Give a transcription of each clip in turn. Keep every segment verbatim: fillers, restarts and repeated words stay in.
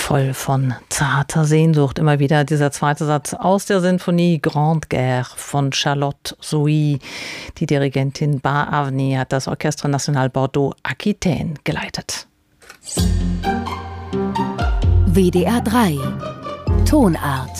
Voll von zarter Sehnsucht. Immer wieder dieser zweite Satz aus der Sinfonie Grande Guerre von Charlotte Sohi. Die Dirigentin Bar Avni hat das Orchestre National Bordeaux-Aquitaine geleitet. W D R drei Tonart.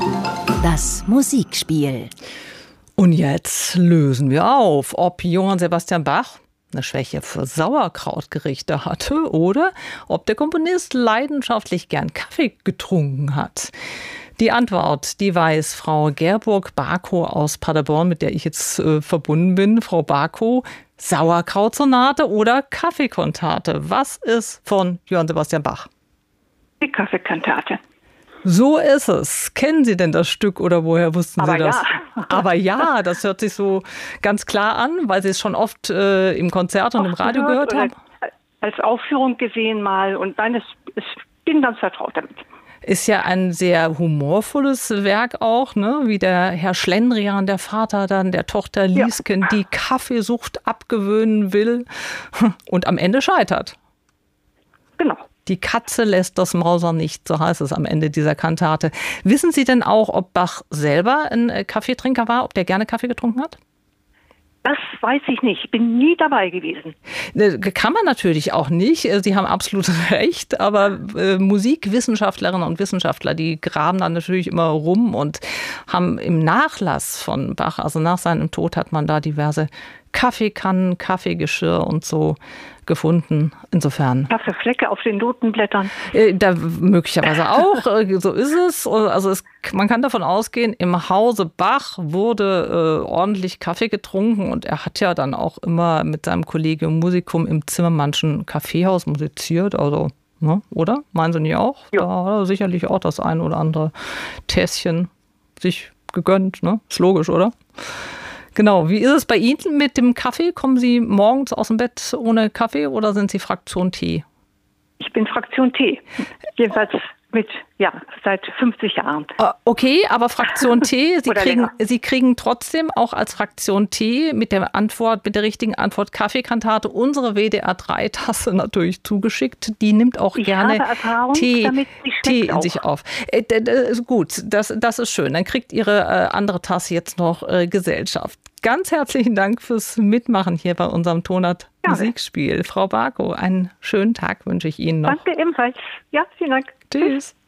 Das Musikspiel. Und jetzt lösen wir auf, ob Johann Sebastian Bach eine Schwäche für Sauerkrautgerichte hatte oder ob der Komponist leidenschaftlich gern Kaffee getrunken hat. Die Antwort, die weiß Frau Gerburg-Barkow aus Paderborn, mit der ich jetzt äh, verbunden bin. Frau Barkow, Sauerkrautsonate oder Kaffeekantate? Was ist von Johann Sebastian Bach? Die Kaffeekantate. So ist es. Kennen Sie denn das Stück oder woher wussten Aber Sie das? Ja. Aber ja, das hört sich so ganz klar an, weil Sie es schon oft äh, im Konzert und im Radio gehört haben. Als Aufführung gesehen mal und dann ist, ist, bin ganz vertraut damit. Ist ja ein sehr humorvolles Werk auch, ne? Wie der Herr Schlendrian, der Vater dann der Tochter Liesken, ja. die Kaffeesucht abgewöhnen will und am Ende scheitert. Genau. Die Katze lässt das Mauser nicht, so heißt es am Ende dieser Kantate. Wissen Sie denn auch, ob Bach selber ein Kaffeetrinker war, ob der gerne Kaffee getrunken hat? Das weiß ich nicht. Ich bin nie dabei gewesen. Kann man natürlich auch nicht. Sie haben absolut recht. Aber äh, Musikwissenschaftlerinnen und Wissenschaftler, die graben dann natürlich immer rum und haben im Nachlass von Bach, also nach seinem Tod, hat man da diverse Kaffeekannen, Kaffeegeschirr und so gefunden. Insofern. Kaffeeflecke auf den Notenblättern. Äh, da möglicherweise auch. äh, so ist es. Also es, man kann davon ausgehen, im Hause Bach wurde äh, ordentlich Kaffee getrunken und er hat ja dann auch immer mit seinem Collegium Musicum im Zimmermannschen Kaffeehaus musiziert. Also, ne, oder? Meinen Sie nicht auch? Ja. Da hat er sicherlich auch das ein oder andere Tässchen sich gegönnt. Ne? Ist logisch, oder? Genau. Wie ist es bei Ihnen mit dem Kaffee? Kommen Sie morgens aus dem Bett ohne Kaffee oder sind Sie Fraktion Tee? Ich bin Fraktion Tee. Jedenfalls mit, ja, seit fünfzig Jahren. Okay, aber Fraktion Tee, Sie kriegen, Sie kriegen trotzdem auch als Fraktion Tee mit der Antwort, mit der richtigen Antwort Kaffeekantate unsere W D R drei Tasse natürlich zugeschickt. Die nimmt auch ich gerne habe Erfahrung, Tee, damit Tee in auch. sich auf. Äh, gut, das, das ist schön. Dann kriegt Ihre äh, andere Tasse jetzt noch äh, Gesellschaft. Ganz herzlichen Dank fürs Mitmachen hier bei unserem Tonart Musikspiel. Frau Barkow, einen schönen Tag wünsche ich Ihnen noch. Danke ebenfalls. Ja, vielen Dank. Tschüss.